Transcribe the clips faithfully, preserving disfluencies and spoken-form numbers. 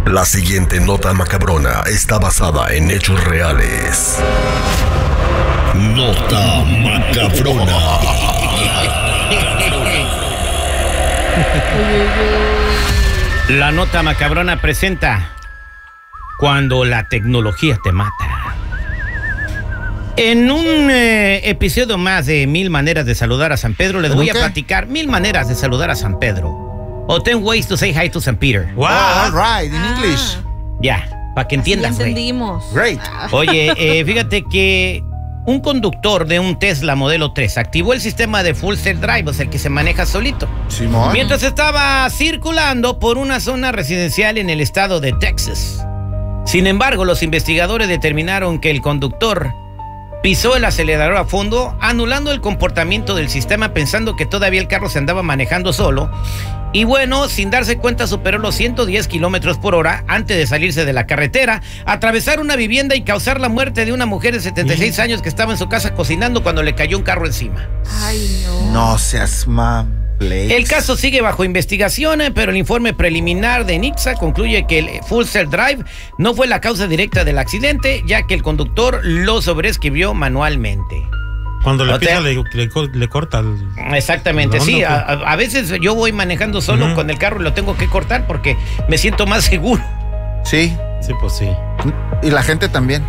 La siguiente nota macabrona está basada en hechos reales. Nota macabrona. La nota macabrona presenta Cuando la tecnología te mata. En un eh, episodio más de Mil Maneras de Saludar a San Pedro, les voy a qué? platicar Mil Maneras de Saludar a San Pedro. O Ten Ways to Say Hi to San Peter. Wow, all right, in Ah. English. Ya, para que entiendas, Sí, güey. entendimos. Great. Oye, eh, fíjate que un conductor de un Tesla modelo tres activó el sistema de Full Self Drive, o sea, el que se maneja solito, Simón. mientras estaba circulando por una zona residencial en el estado de Texas. Sin embargo, los investigadores determinaron que el conductor pisó el acelerador a fondo, anulando el comportamiento del sistema, pensando que todavía el carro se andaba manejando solo. Y bueno, sin darse cuenta, superó los ciento diez kilómetros por hora antes de salirse de la carretera, atravesar una vivienda y causar la muerte de una mujer de setenta y seis años que estaba en su casa cocinando cuando le cayó un carro encima. Ay, no. No seas mamble. El caso sigue bajo investigación, eh, pero el informe preliminar de NHTSA concluye que el Full Self Drive no fue la causa directa del accidente, ya que el conductor lo sobreescribió manualmente. Cuando le O pisa, sea, le, le, co- le corta el... Exactamente, ¿La onda, sí. o qué? A, a- a veces yo voy manejando solo Ujú. con el carro y lo tengo que cortar porque me siento más seguro. Sí, Sí, pues sí. y la gente también.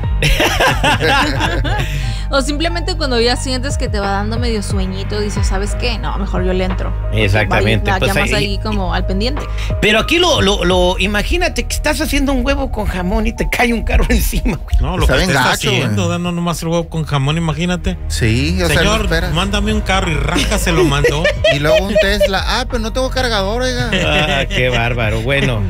O simplemente cuando ya sientes que te va dando medio sueñito, dices, ¿sabes qué? No, mejor yo le entro. Exactamente, Vaya, pues pues, ahí- ahí como al pendiente. Pero aquí lo, lo, lo, imagínate que estás haciendo un huevo con jamón y te cae un carro encima, güey. No, lo Está que bien usted está gacho, haciendo, güey. dando nomás el huevo con jamón, imagínate. Sí, o sea, no Señor, esperas. mándame un carro y rasca se lo mandó. Y luego un Tesla. Ah, pero no tengo cargador, oiga. Ah, qué bárbaro. Bueno,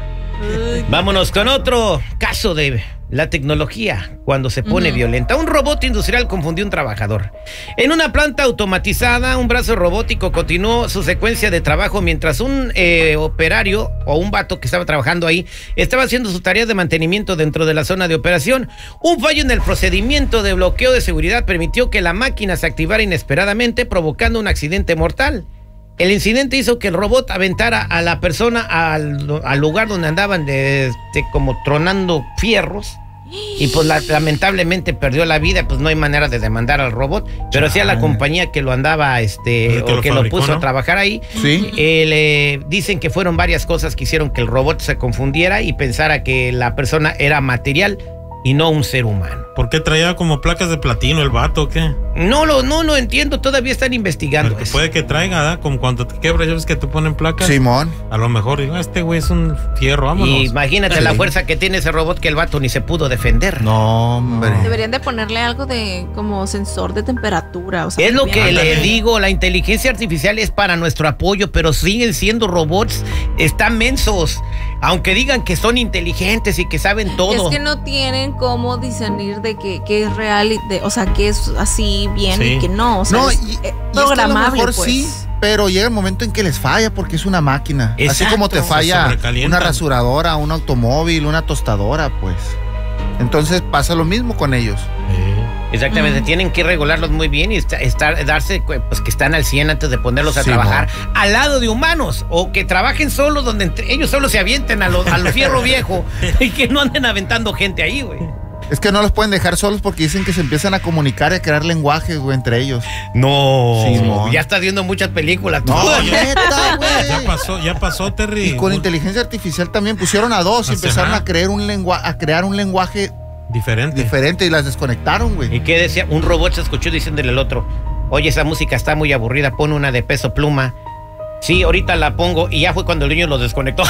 vámonos con otro caso de la tecnología cuando se pone Ujú. violenta. Un robot industrial confundió a un trabajador. En una planta automatizada, un brazo robótico continuó su secuencia de trabajo mientras un eh, operario o un vato que estaba trabajando ahí estaba haciendo su tarea de mantenimiento dentro de la zona de operación. Un fallo en el procedimiento de bloqueo de seguridad permitió que la máquina se activara inesperadamente, provocando un accidente mortal. El incidente hizo que el robot aventara a la persona al, al lugar donde andaban de, de como tronando fierros y pues la- lamentablemente perdió la vida. Pues no hay manera de demandar al robot, pero sí a la Chale. compañía que lo andaba este El que o lo que lo fabricó, puso ¿no? a trabajar ahí. Sí. Eh, le dicen que fueron varias cosas que hicieron que el robot se confundiera y pensara que la persona era material y no un ser humano. ¿Por qué traía como placas de platino el vato o qué? No lo no lo entiendo, todavía están investigando Porque eso. puede que traiga, ¿verdad? Como cuando te quebras, ya ves que te ponen placas. Simón. A lo mejor digo, este güey es un fierro, vámonos. Y imagínate la Sí. fuerza que tiene ese robot que el vato ni se pudo defender. No, hombre. Deberían de ponerle algo de como sensor de temperatura. O sea, Es lo bien- que Ándale. le digo, la inteligencia artificial es para nuestro apoyo, pero siguen siendo robots, están mensos. Aunque digan que son inteligentes y que saben todo. Es que no tienen cómo discernir de que, que es real, y de, o sea, que es así bien Sí. y que no. O sea, No, es, y, eh, y es que a lo programable, mejor pues. sí, pero llega el momento en que les falla porque es una máquina. Así Exacto. como te Se falla sobrecalientan. una rasuradora, un automóvil, una tostadora, pues. Entonces pasa lo mismo con ellos. Sí. Exactamente, Mm. tienen que regularlos muy bien y esta- estar, darse cu- pues que están al cien antes de ponerlos a Sí, trabajar al lado de humanos o que trabajen solos donde entre ellos solo se avienten a los a los fierro viejo y que no anden aventando gente ahí, güey. Es que no los pueden dejar solos porque dicen que se empiezan a comunicar y a crear lenguajes, güey, entre ellos. No, Sí, no. ya estás viendo muchas películas. tú. No, ya- neta, güey. Ya pasó, ya pasó, Terry. Y con Un- inteligencia artificial también pusieron a dos y Ajá. empezaron a crear un lengua a crear un lenguaje Diferente. diferente y las desconectaron, güey. ¿Y qué decía? Un robot se escuchó diciéndole al otro, oye, esa música está muy aburrida, pon una de Peso Pluma. Sí, ahorita la pongo y ya fue cuando el niño lo desconectó.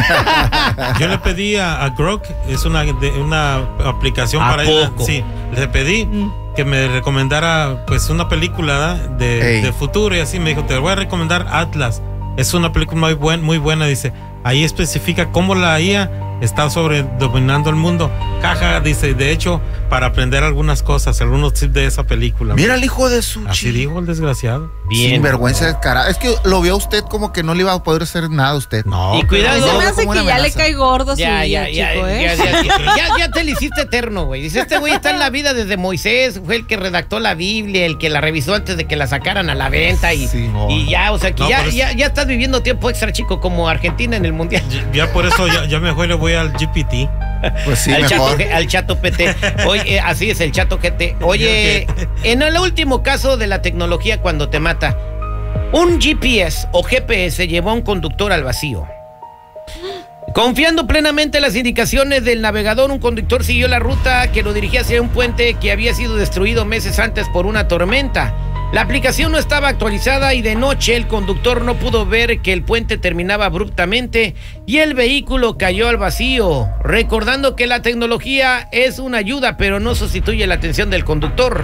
Yo le pedí a, a Grok, es una, de- una aplicación ¿A para poco? Sí, le pedí Mm. que me recomendara pues una película, ¿verdad? de, Ey. de futuro y así me dijo, te voy a recomendar Atlas. Es una película muy, buen, muy buena, dice. Ahí especifica cómo la I A está sobre dominando el mundo. Jaja, dice, de hecho, para aprender algunas cosas, algunos tips de esa película. Mira el hijo de su Así chi- dijo el desgraciado. Bien. Sin vergüenza de cara. Es que lo vio usted como que no le iba a poder hacer nada a usted. No, Y pero- cuidado. A mí se me No, hace como una que ya le amenaza. cae gordo su Ya, vida, ya, ya, chico, ¿eh? ya, ya, ya, ya, ya te le hiciste eterno, güey. Dice, este güey está en la vida desde Moisés, fue el que redactó la Biblia, el que la revisó antes de que la sacaran a la venta y, Sí, no. y ya, o sea, que No, ya, por eso- ya, ya estás viviendo tiempo extra, chico, como Argentina en el Mundial. Ya por eso ya, ya mejor le voy al G P T. Pues sí, al, chato, mejor. G- al chato P T. Oye, eh, así es el chato G T. Oye, en el último caso de la tecnología cuando te mata, un G P S o G P S llevó a un conductor al vacío. Confiando plenamente en las indicaciones del navegador, un conductor siguió la ruta que lo dirigía hacia un puente que había sido destruido meses antes por una tormenta. La aplicación no estaba actualizada y de noche el conductor no pudo ver que el puente terminaba abruptamente y el vehículo cayó al vacío, recordando que la tecnología es una ayuda pero no sustituye la atención del conductor.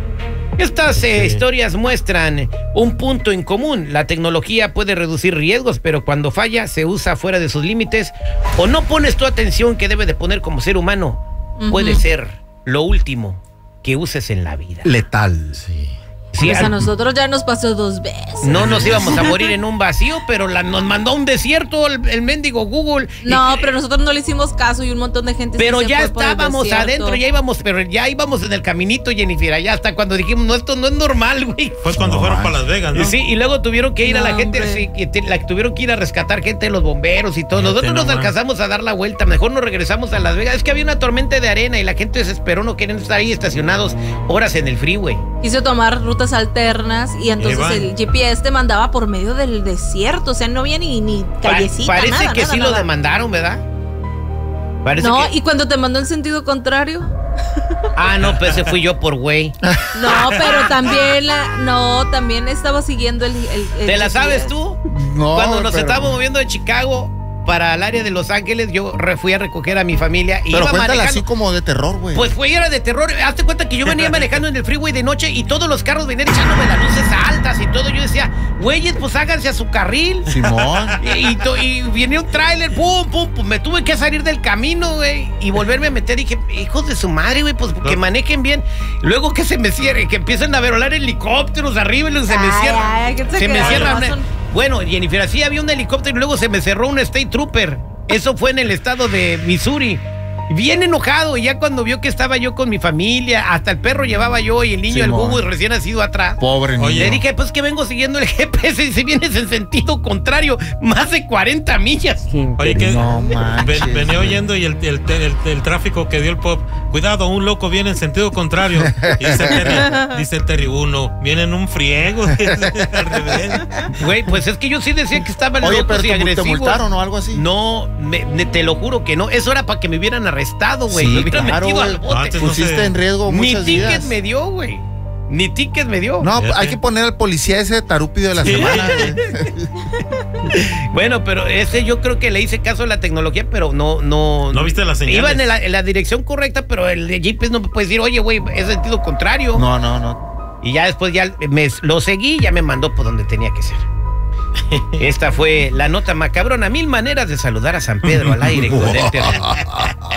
Estas eh, Sí. historias muestran un punto en común. La tecnología puede reducir riesgos, pero cuando falla, se usa fuera de sus límites o no pones tu atención que debe de poner como ser humano, Ujú. puede ser lo último que uses en la vida. Letal. Sí. Sí, Pues a al- nosotros ya nos pasó dos veces. no nos íbamos a morir en un vacío, pero la, nos mandó a un desierto el, el mendigo Google. No, Y- pero nosotros no le hicimos caso y un montón de gente sí Pero se ya fue por el estábamos desierto. adentro, ya íbamos, pero ya íbamos en el caminito, Jennifer, ya hasta cuando dijimos, no, esto no es normal, güey. Fue cuando No, fueron manches. para Las Vegas, ¿no? Sí, y luego tuvieron que ir a la No, gente, hombre. sí, que te- la, tuvieron que ir a rescatar gente de los bomberos y todo. Fíjate Nosotros nos nomás. alcanzamos a dar la vuelta, mejor nos regresamos a Las Vegas. Es que había una tormenta de arena y la gente desesperó, no querían estar ahí estacionados horas en el freeway. Quiso tomar rutas alternas y entonces van. el G P S te mandaba por medio del desierto. O sea, no había ni, ni Pa- callecita, Parece nada, que nada, sí lo nada. demandaron, ¿verdad? Parece No, que... y cuando te mandó en sentido contrario. Ah, no, pues ese fui yo por güey. No, pero también la, no, también estaba siguiendo el, el- el ¿Te la G P S. sabes tú? No, Cuando nos pero- estábamos moviendo de Chicago para el área de Los Ángeles, yo re- fui a recoger a mi familia y Pero iba cuéntala manejando. así como de terror, güey. Pues fue era de terror. Hazte cuenta que yo venía manejando en el freeway de noche y todos los carros venían echándome las luces altas y todo. Yo decía, güeyes, pues háganse a su carril. Simón. Y, y to- y venía un tráiler, pum, pum, pum. Me tuve que salir del camino, güey, y volverme a meter. Dije, hijos de su madre, güey, pues que No. manejen bien. Luego que se me cierre, que empiezan a volar helicópteros arriba y luego se me Ay, cierra. ay, ¿qué se se me queda? cierra. Nomás una- son- Bueno, Jennifer, sí había un helicóptero y luego se me cerró un State Trooper. Eso fue en el estado de Missouri. Bien enojado, y ya cuando vio que estaba yo con mi familia, hasta el perro llevaba yo y el niño, el Simón. Bubu, recién nacido atrás. Pobre niño. Oye, Le dije, pues que vengo siguiendo el G P S y si vienes en sentido contrario, más de cuarenta millas. Oye, que No manches, ven- venía güey. oyendo y el, el, el- el tráfico que dio el pop. Cuidado, un loco viene en sentido contrario. Y dice Terry, dice Terry, uno, viene en un friego. Al revés. Güey, pues es que yo sí decía que estaban Oye, locos pero y te, te agresivos. multaron o algo así. No, me- me- te lo juro que no. Eso era para que me hubieran arrestado, güey. Sí, me hubieran claro, metido güey. al bote. Antes no Pusiste sé. en riesgo Ni muchas ticket vidas. me dio, güey. Ni ticket me dio. No, Fíjate. hay que poner al policía ese tarúpido de la Sí. semana. güey. Bueno, pero ese yo creo que le hice caso a la tecnología, pero no, no. ¿No viste las señales? Iba en la, en la dirección correcta, pero el de G P S no me puede decir, oye, güey, es sentido contrario. No, no, no. Y ya después ya me, lo seguí y ya me mandó por donde tenía que ser. Esta fue la nota macabrona. Mil maneras de saludar a San Pedro al aire con el terror.